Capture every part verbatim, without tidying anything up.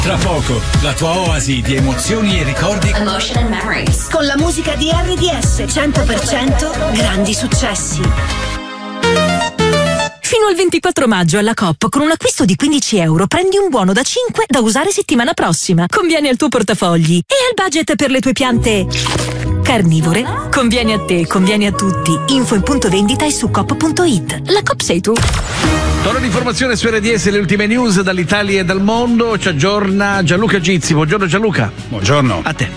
Tra poco, la tua oasi di emozioni e ricordi. Emotion and Memories. Con la musica di R D S cento per cento grandi successi. Fino al ventiquattro maggio alla Coop con un acquisto di quindici euro prendi un buono da cinque da usare settimana prossima. Conviene al tuo portafogli e al budget per le tue piante carnivore. Conviene a te, conviene a tutti. Info in punto vendita e su coop punto it. La Coop sei tu. Torno di informazione su R D S, le ultime news dall'Italia e dal mondo. Ci aggiorna Gianluca Gizzi. Buongiorno Gianluca. Buongiorno. A te.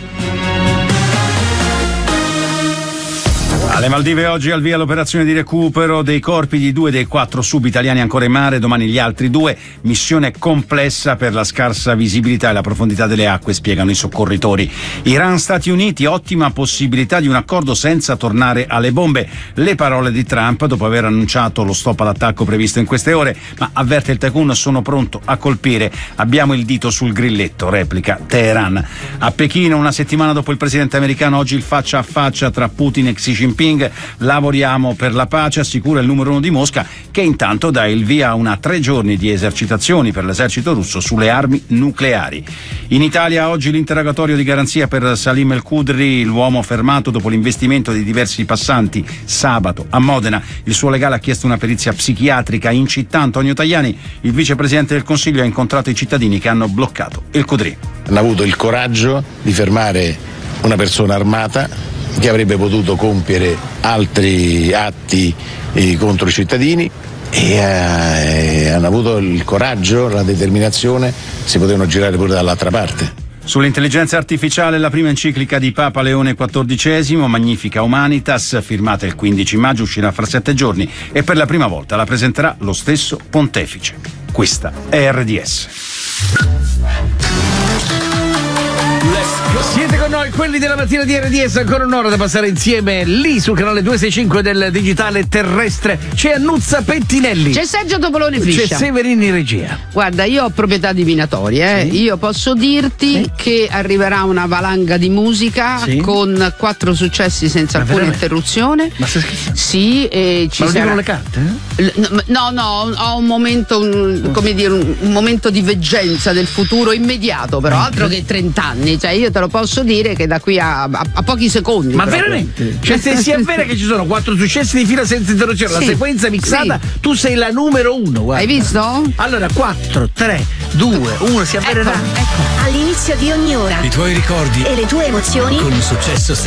Alle Maldive oggi al via l'operazione di recupero dei corpi di due dei quattro sub italiani ancora in mare, domani gli altri due. Missione complessa per la scarsa visibilità e la profondità delle acque, spiegano i soccorritori. Iran-Stati Uniti, ottima possibilità di un accordo senza tornare alle bombe. Le parole di Trump dopo aver annunciato lo stop all'attacco previsto in queste ore, ma avverte il Tycoon: sono pronto a colpire, abbiamo il dito sul grilletto, replica Teheran. A Pechino, una settimana dopo il presidente americano, oggi il faccia a faccia tra Putin e Xi Jinping. Lavoriamo per la pace, assicura il numero uno di Mosca, che intanto dà il via a una tre giorni di esercitazioni per l'esercito russo sulle armi nucleari. In Italia oggi l'interrogatorio di garanzia per Salim El Khudri, l'uomo fermato dopo l'investimento di diversi passanti sabato a Modena. Il suo legale ha chiesto una perizia psichiatrica. In città Antonio Tajani, il vicepresidente del Consiglio, ha incontrato i cittadini che hanno bloccato El Khudri. Hanno avuto il coraggio di fermare una persona armata che avrebbe potuto compiere altri atti eh, contro i cittadini e eh, hanno avuto il coraggio, la determinazione, si potevano girare pure dall'altra parte. Sull'intelligenza artificiale, la prima enciclica di Papa Leone quattordicesimo, Magnifica Humanitas, firmata il quindici maggio, uscirà fra sette giorni e per la prima volta la presenterà lo stesso pontefice. Questa è R D S. Siete con noi, quelli della mattina di R D S, ancora un'ora da passare insieme lì sul canale duecentosessantacinque del digitale terrestre. C'è Annuzza Pettinelli, c'è Sergio Topoloni Friscia, c'è Severini in regia. Guarda, io ho proprietà divinatorie, eh. Sì. Io posso dirti sì. che arriverà una valanga di musica sì. con quattro successi senza Ma alcuna veramente? interruzione. Ma stai scherzando? Sì, e ci Ma lo sarà... dicono le carte? Eh? No, no, ho un momento, un, come dire, un, un momento di veggenza del futuro immediato, però altro che trenta anni, cioè io te lo posso dire che da qui a, a, a pochi secondi. Ma proprio. veramente? Cioè, se si avvera che ci sono quattro successi di fila senza interruzione, Sì. la sequenza mixata, Sì. tu sei la numero uno, guarda. Hai visto? Allora, quattro, tre, due, uno, si avvererà. All'inizio di ogni ora I tuoi ricordi e le tue emozioni con un successo